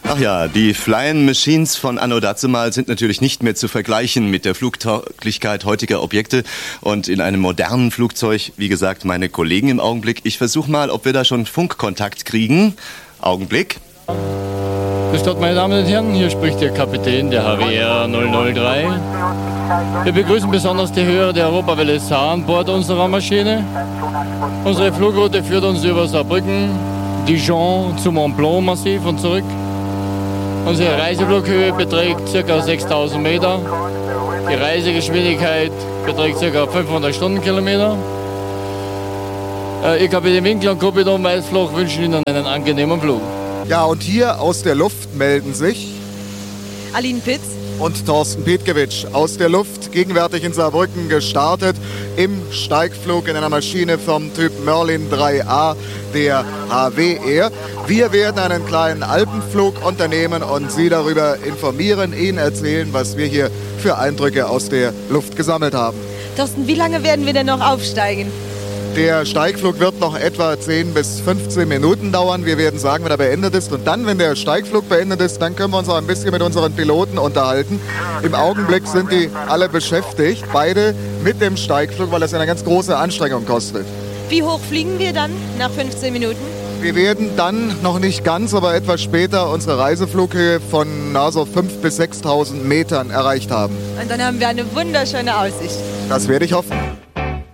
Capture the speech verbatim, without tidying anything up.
Ach ja, die Flying Machines von anno dazumal sind natürlich nicht mehr zu vergleichen mit der Flugtauglichkeit heutiger Objekte. Und in einem modernen Flugzeug, wie gesagt, meine Kollegen im Augenblick. Ich versuche mal, ob wir da schon Funkkontakt kriegen. Augenblick. Grüß Gott, meine Damen und Herren, hier spricht der Kapitän der H W R null null drei. Wir begrüßen besonders die Hörer der Europawelle Saar an Bord unserer Maschine. Unsere Flugroute führt uns über Saarbrücken, Dijon zum Mont Blanc Massiv und zurück. Unsere Reiseflughöhe beträgt ca. sechstausend Meter. Die Reisegeschwindigkeit beträgt ca. fünfhundert Stundenkilometer. Ihr Kapitän Winkler und Kupidon Weißfloch wünschen Ihnen einen angenehmen Flug. Ja, und hier aus der Luft melden sich Aline Pitz und Thorsten Petkewitsch aus der Luft, gegenwärtig in Saarbrücken gestartet, im Steigflug in einer Maschine vom Typ Merlin drei A der H W R. Wir werden einen kleinen Alpenflug unternehmen und Sie darüber informieren, Ihnen erzählen, was wir hier für Eindrücke aus der Luft gesammelt haben. Thorsten, wie lange werden wir denn noch aufsteigen? Der Steigflug wird noch etwa zehn bis fünfzehn Minuten dauern. Wir werden sagen, wenn er beendet ist. Und dann, wenn der Steigflug beendet ist, dann können wir uns auch ein bisschen mit unseren Piloten unterhalten. Im Augenblick sind die alle beschäftigt, beide mit dem Steigflug, weil das eine ganz große Anstrengung kostet. Wie hoch fliegen wir dann nach fünfzehn Minuten? Wir werden dann noch nicht ganz, aber etwas später unsere Reiseflughöhe von also fünftausend bis sechstausend Metern erreicht haben. Und dann haben wir eine wunderschöne Aussicht. Das werde ich hoffen.